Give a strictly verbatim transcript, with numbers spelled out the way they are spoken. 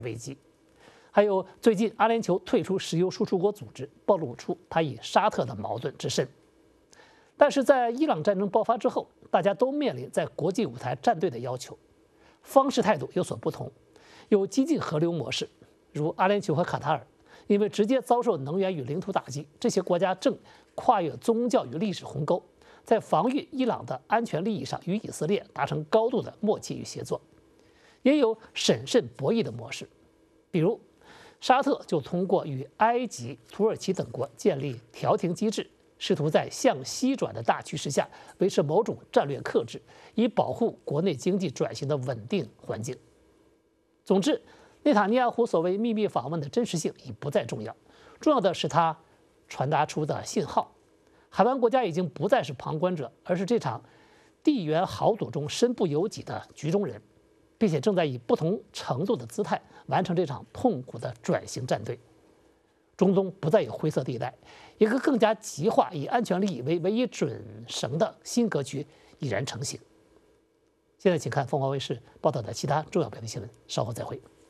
危机。还有最近阿联酋退出石油输出国组织，暴露出它与沙特的矛盾之深。但是在伊朗战争爆发之后，大家都面临在国际舞台站队的要求，方式态度有所不同。有激进河流模式，如阿联酋和卡塔尔，因为直接遭受能源与领土打击，这些国家正跨越宗教与历史鸿沟，在防御伊朗的安全利益上与以色列达成高度的默契与协作。也有审慎博弈的模式，比如沙特就通过与埃及、土耳其等国建立调停机制，试图在向西转的大趋势下维持某种战略克制，以保护国内经济转型的稳定环境。总之，内塔尼亚胡所谓秘密访问的真实性已不再重要，重要的是他传达出的信号：海湾国家已经不再是旁观者，而是这场地缘豪赌中身不由己的局中人，并且正在以不同程度的姿态完成这场痛苦的转型战队。中东不再有灰色地带，一个更加极化、以安全利益为唯一准绳的新格局已然成型。现在请看凤凰卫视报道的其他重要标题新闻，稍后再会。